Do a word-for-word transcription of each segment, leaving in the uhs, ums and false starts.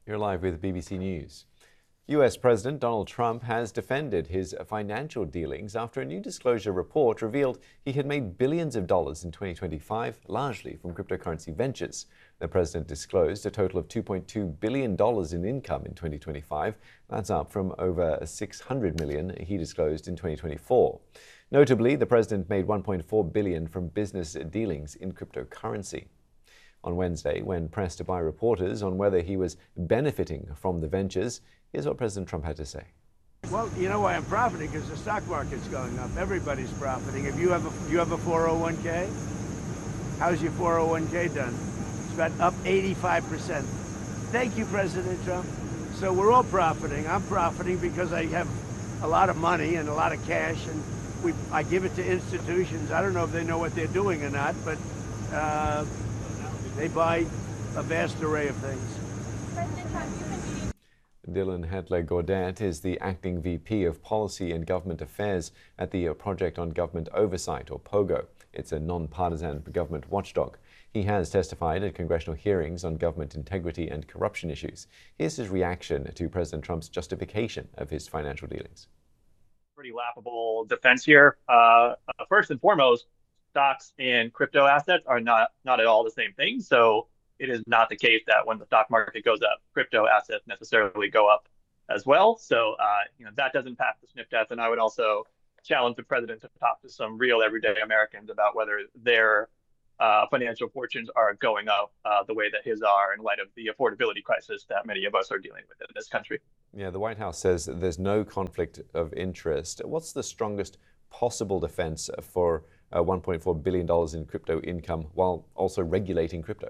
You're live with B B C News. U S President Donald Trump has defended his financial dealings after a new disclosure report revealed he had made billions of dollars in twenty twenty-five, largely from cryptocurrency ventures. The president disclosed a total of two point two billion dollars in income in twenty twenty-five. That's up from over six hundred million dollars he disclosed in twenty twenty-four. Notably, the president made one point four billion dollars from business dealings in cryptocurrency. On Wednesday, when pressed by reporters on whether he was benefiting from the ventures, here's what President Trump had to say. Well, you know why I'm profiting? Because the stock market's going up. Everybody's profiting. If you have a you have a four oh one K, how's your four oh one K done? It's about up eighty-five percent. Thank you, President Trump. So we're all profiting. I'm profiting because I have a lot of money and a lot of cash, and we I give it to institutions. I don't know if they know what they're doing or not, but uh, they buy a vast array of things. President Trump, you've been meeting. Dylan Hetler-Gaudette is the acting V P of Policy and Government Affairs at the Project on Government Oversight, or POGO. It's a nonpartisan government watchdog. He has testified at congressional hearings on government integrity and corruption issues. Here's his reaction to President Trump's justification of his financial dealings. Pretty laughable defense here. Uh, first and foremost, stocks and crypto assets are not, not at all the same thing. So it is not the case that when the stock market goes up, crypto assets necessarily go up as well. So uh, you know that doesn't pass the sniff test. And I would also challenge the president to talk to some real everyday Americans about whether their uh, financial fortunes are going up uh, the way that his are in light of the affordability crisis that many of us are dealing with in this country. Yeah, the White House says that there's no conflict of interest. What's the strongest possible defense for uh, one point four billion dollars in crypto income while also regulating crypto?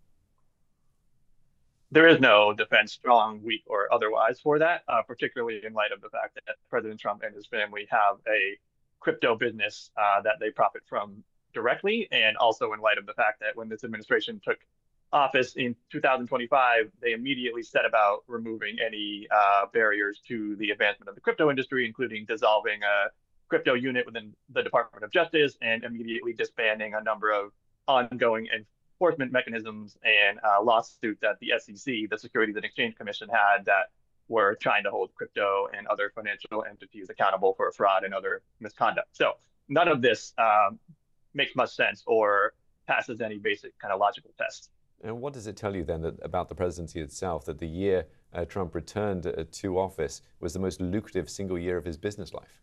There is no defense, strong, weak, or otherwise for that, uh, particularly in light of the fact that President Trump and his family have a crypto business uh, that they profit from directly, and also in light of the fact that when this administration took office in two thousand twenty-five, they immediately set about removing any uh, barriers to the advancement of the crypto industry, including dissolving a crypto unit within the Department of Justice and immediately disbanding a number of ongoing and enforcement mechanisms and uh, lawsuits that the S E C, the Securities and Exchange Commission, had that were trying to hold crypto and other financial entities accountable for fraud and other misconduct. So none of this um, makes much sense or passes any basic kind of logical test. And what does it tell you then that, about the presidency itself, that the year uh, Trump returned uh, to office was the most lucrative single year of his business life?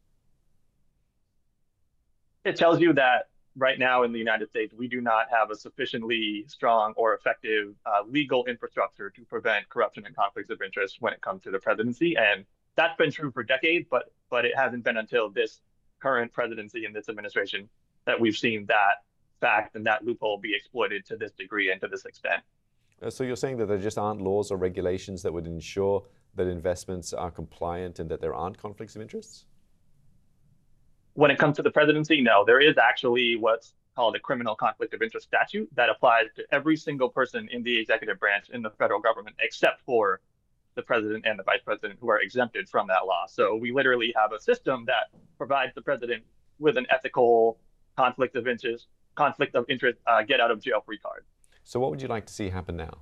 It tells you that right now in the United States, we do not have a sufficiently strong or effective uh, legal infrastructure to prevent corruption and conflicts of interest when it comes to the presidency. And that's been true for decades, but but it hasn't been until this current presidency and this administration that we've seen that fact and that loophole be exploited to this degree and to this extent. Uh, so you're saying that there just aren't laws or regulations that would ensure that investments are compliant and that there aren't conflicts of interests? When it comes to the presidency, no, there is actually what's called a criminal conflict of interest statute that applies to every single person in the executive branch in the federal government, except for the president and the vice president, who are exempted from that law. So we literally have a system that provides the president with an ethical conflict of interest, conflict of interest, uh, get out of jail free card. So what would you like to see happen now?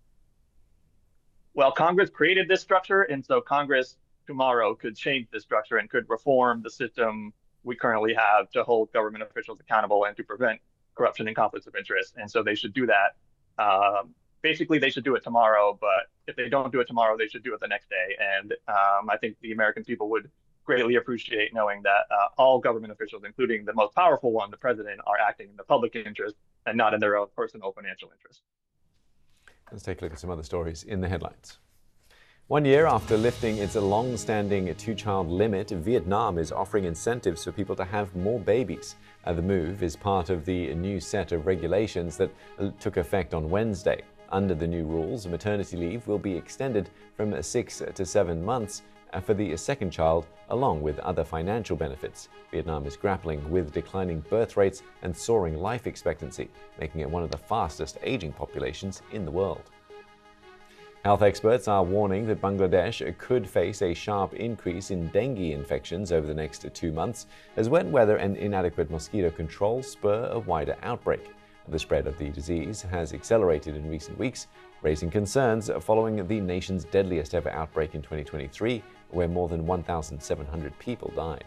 Well, Congress created this structure, and so Congress tomorrow could change this structure and could reform the system we currently have to hold government officials accountable and to prevent corruption and conflicts of interest. And so they should do that. Um, basically, they should do it tomorrow, but if they don't do it tomorrow, they should do it the next day. And um, I think the American people would greatly appreciate knowing that uh, all government officials, including the most powerful one, the president, are acting in the public interest and not in their own personal financial interest. Let's take a look at some other stories in the headlines. One year after lifting its long-standing two-child limit, Vietnam is offering incentives for people to have more babies. Uh, the move is part of the new set of regulations that uh, took effect on Wednesday. Under the new rules, maternity leave will be extended from six to seven months uh, for the second child, along with other financial benefits. Vietnam is grappling with declining birth rates and soaring life expectancy, making it one of the fastest aging populations in the world. Health experts are warning that Bangladesh could face a sharp increase in dengue infections over the next two months as wet weather and inadequate mosquito control spur a wider outbreak. The spread of the disease has accelerated in recent weeks, raising concerns following the nation's deadliest ever outbreak in twenty twenty-three, where more than one thousand seven hundred people died.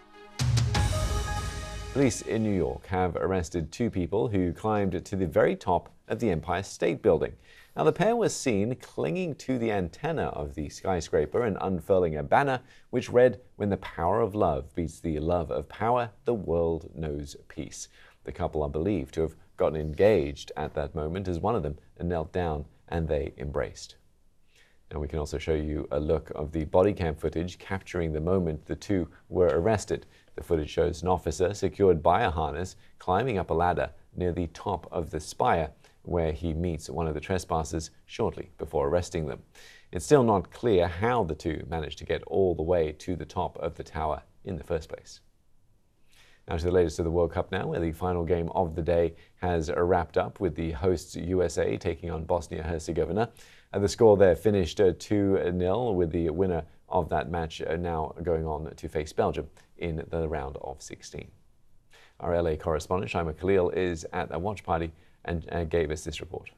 Police in New York have arrested two people who climbed to the very top of the Empire State Building. Now, the pair was seen clinging to the antenna of the skyscraper and unfurling a banner which read, "When the power of love beats the love of power, the world knows peace." The couple are believed to have gotten engaged at that moment as one of them knelt down and they embraced. And we can also show you a look of the body cam footage capturing the moment the two were arrested. The footage shows an officer secured by a harness climbing up a ladder near the top of the spire, where he meets one of the trespassers shortly before arresting them. It's still not clear how the two managed to get all the way to the top of the tower in the first place. Now to the latest of the World Cup now, where the final game of the day has wrapped up with the hosts U S A taking on Bosnia-Herzegovina. Uh, the score there finished uh, two nil, with the winner of that match uh, now going on to face Belgium in the round of sixteen. Our L A correspondent, Shaima Khalil, is at a watch party and uh, gave us this report.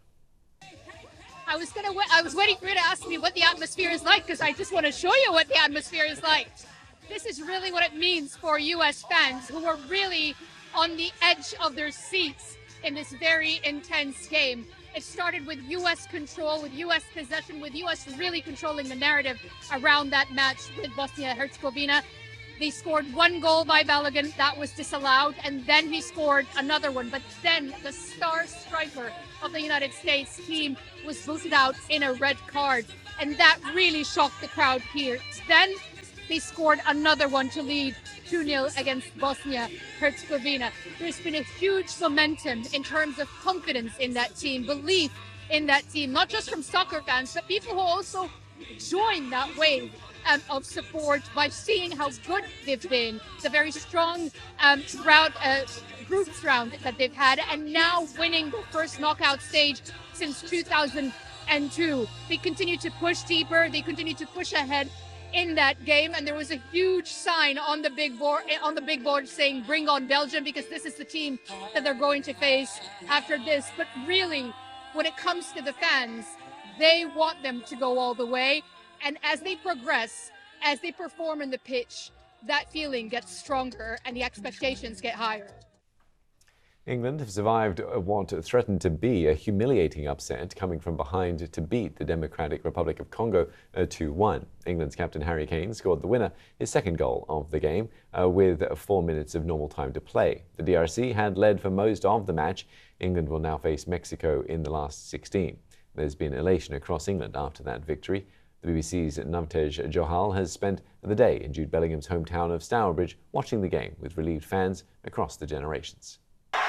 I was gonna. I was waiting for you to ask me what the atmosphere is like, because I just want to show you what the atmosphere is like. This is really what it means for U S fans who are really on the edge of their seats in this very intense game. It started with U S control, with U S possession, with U S really controlling the narrative around that match with Bosnia-Herzegovina. They scored one goal by Balogun, that was disallowed, and then he scored another one. But then the star striker of the United States team was booted out in a red card, and that really shocked the crowd here. Then they scored another one to lead two nil against Bosnia-Herzegovina. There's been a huge momentum in terms of confidence in that team, belief in that team, not just from soccer fans, but people who also join that wave um, of support by seeing how good they've been, the very strong um, round, uh, groups round that they've had, and now winning the first knockout stage since two thousand two. They continue to push deeper, they continue to push ahead in that game, and there was a huge sign on the big board on the big board saying "Bring on Belgium," because this is the team that they're going to face after this. But really, when it comes to the fans, they want them to go all the way, and as they progress, as they perform in the pitch, that feeling gets stronger and the expectations get higher. England have survived what threatened to be a humiliating upset, coming from behind to beat the Democratic Republic of Congo two one. England's captain Harry Kane scored the winner, his second goal of the game, uh, with four minutes of normal time to play. The D R C had led for most of the match. England will now face Mexico in the last sixteen. There's been elation across England after that victory. The B B C's Navtej Johal has spent the day in Jude Bellingham's hometown of Stourbridge, watching the game with relieved fans across the generations.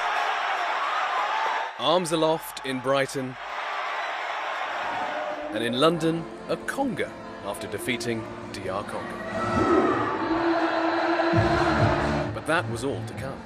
Arms aloft in Brighton, and in London, a conga after defeating D R Congo. But that was all to come.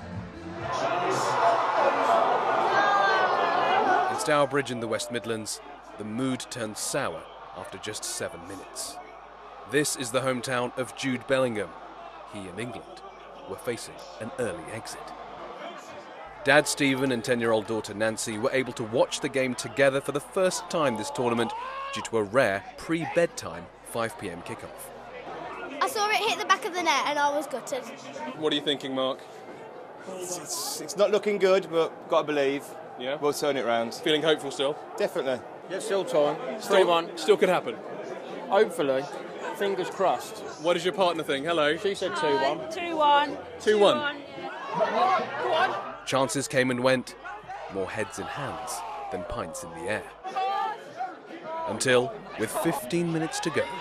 In Stourbridge in the West Midlands, the mood turned sour after just seven minutes. This is the hometown of Jude Bellingham. He and England were facing an early exit. Dad Stephen and ten-year-old daughter Nancy were able to watch the game together for the first time this tournament due to a rare pre-bedtime five p m kickoff. I saw it hit the back of the net and I was gutted. What are you thinking, Mark? It's, it's, it's not looking good, but got to believe. Yeah? We'll turn it round. Feeling hopeful still? Definitely. Yeah, still time. Still, one. Still could happen. Hopefully. Fingers crossed. What does your partner think? Hello. She said two one. two one. two one. Go on. Chances came and went, more heads in hands than pints in the air. Until, with fifteen minutes to go,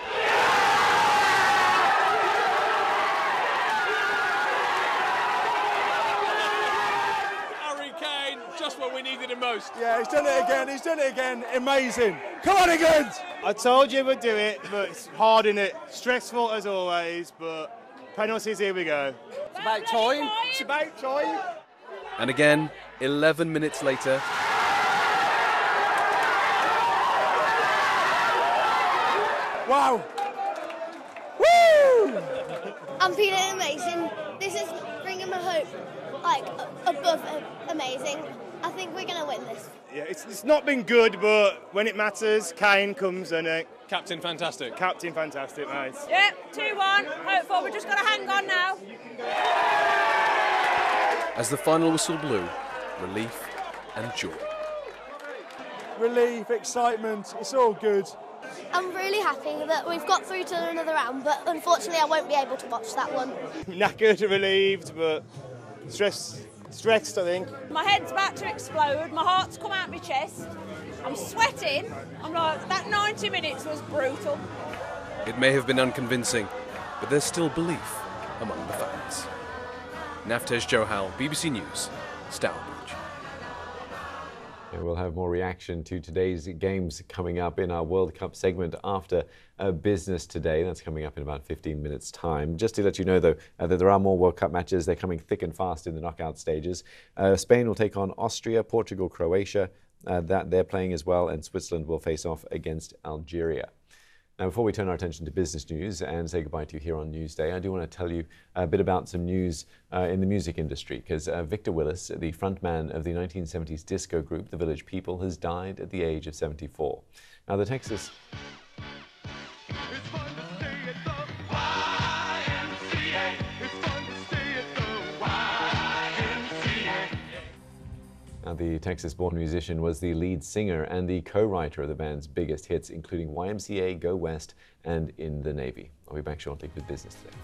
Harry Kane, just what we needed him most. Yeah, he's done it again, he's done it again, amazing. Come on, England! I told you we'd do it, but it's hard, in it? Stressful as always, but penalties, here we go. It's about time. It's about time. And again, eleven minutes later, wow! Woo! I'm feeling amazing. This is bringing my hope, like, above amazing. I think we're going to win this. Yeah, it's, it's not been good, but when it matters, Kane comes and uh, Captain fantastic. Captain fantastic, mate. Yep, two one. Hopeful. We're just going to hang on now. As the final whistle blew, relief and joy. Relief, excitement, it's all good. I'm really happy that we've got through to another round, but unfortunately I won't be able to watch that one. Knackered, relieved, but stressed, stressed, I think. My head's about to explode. My heart's come out my chest. I'm sweating. I'm like, that ninety minutes was brutal. It may have been unconvincing, but there's still belief among the fans. Naftej Johal, B B C News, Stourbridge. We'll have more reaction to today's games coming up in our World Cup segment after uh, business today. That's coming up in about fifteen minutes' time. Just to let you know, though, uh, that there are more World Cup matches. They're coming thick and fast in the knockout stages. Uh, Spain will take on Austria, Portugal, Croatia. Uh, that they're playing as well, and Switzerland will face off against Algeria. Now, before we turn our attention to business news and say goodbye to you here on Newsday, I do want to tell you a bit about some news uh, in the music industry, because uh, Victor Willis, the frontman of the nineteen seventies disco group The Village People, has died at the age of seventy-four. Now, the Texas... Now, the Texas-born musician was the lead singer and the co-writer of the band's biggest hits, including Y M C A, Go West, and In the Navy. I'll be back shortly with business today.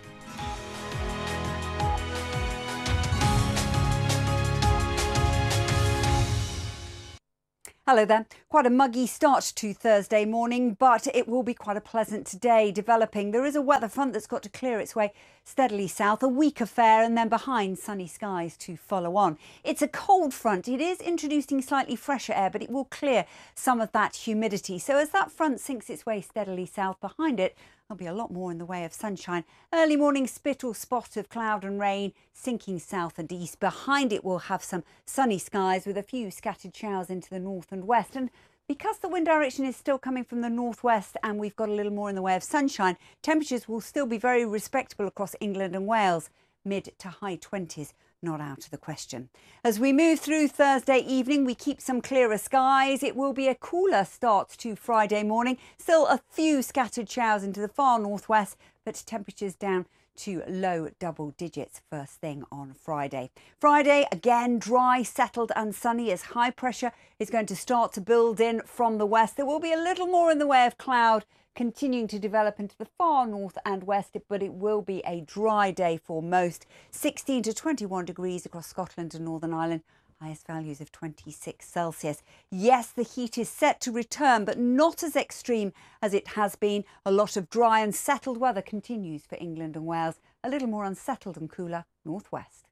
Hello there. Quite a muggy start to Thursday morning, but it will be quite a pleasant day developing. There is a weather front that's got to clear its way steadily south, a weak affair, and then behind sunny skies to follow on. It's a cold front. It is introducing slightly fresher air, but it will clear some of that humidity. So as that front sinks its way steadily south, behind it, there'll be a lot more in the way of sunshine. Early morning spit or spot of cloud and rain sinking south and east. Behind it, we'll have some sunny skies with a few scattered showers into the north and west. And because the wind direction is still coming from the northwest and we've got a little more in the way of sunshine, temperatures will still be very respectable across England and Wales. Mid to high twenties, not out of the question. As we move through Thursday evening, we keep some clearer skies. It will be a cooler start to Friday morning. Still a few scattered showers into the far northwest, but temperatures down to low double digits first thing on Friday. Friday, again, dry, settled and sunny as high pressure is going to start to build in from the west. There will be a little more in the way of cloud continuing to develop into the far north and west, but it will be a dry day for most. sixteen to twenty-one degrees across Scotland and Northern Ireland. Highest values of twenty-six Celsius. Yes, the heat is set to return, but not as extreme as it has been. A lot of dry and settled weather continues for England and Wales. A little more unsettled and cooler northwest.